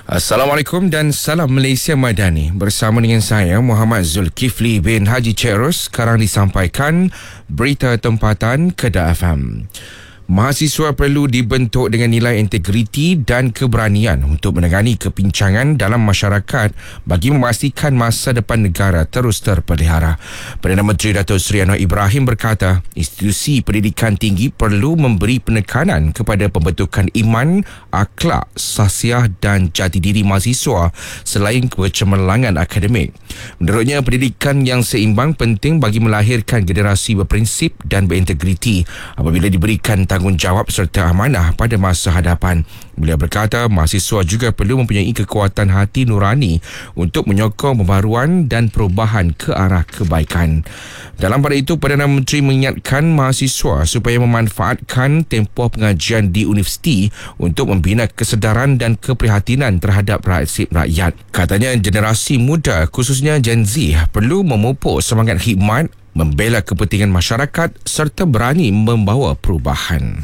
Assalamualaikum dan salam Malaysia Madani. Bersama dengan saya Muhammad Zulkifli bin Haji Cerus. Sekarang disampaikan berita tempatan Kedah FM. Mahasiswa perlu dibentuk dengan nilai integriti dan keberanian untuk menangani kepincangan dalam masyarakat bagi memastikan masa depan negara terus terpelihara. Perdana Menteri Datuk Seri Anwar Ibrahim berkata, institusi pendidikan tinggi perlu memberi penekanan kepada pembentukan iman, akhlak, sahsiah dan jati diri mahasiswa selain kecemerlangan akademik. Menurutnya, pendidikan yang seimbang penting bagi melahirkan generasi berprinsip dan berintegriti apabila diberikan tanggungjawab serta amanah pada masa hadapan. Beliau berkata, mahasiswa juga perlu mempunyai kekuatan hati nurani untuk menyokong pembaharuan dan perubahan ke arah kebaikan. Dalam pada itu, Perdana Menteri mengingatkan mahasiswa supaya memanfaatkan tempoh pengajian di universiti untuk membina kesedaran dan keprihatinan terhadap nasib rakyat. Katanya, generasi muda khususnya Gen Z perlu memupuk semangat khidmat, membela kepentingan masyarakat serta berani membawa perubahan.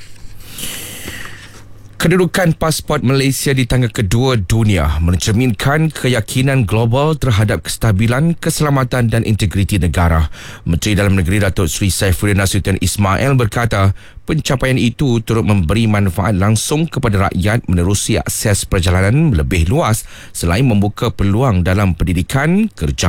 Kedudukan pasport Malaysia di tangga kedua dunia mencerminkan keyakinan global terhadap kestabilan, keselamatan dan integriti negara. Menteri Dalam Negeri Datuk Seri Saifuddin Nasution Ismail berkata, pencapaian itu turut memberi manfaat langsung kepada rakyat menerusi akses perjalanan lebih luas selain membuka peluang dalam pendidikan, kerja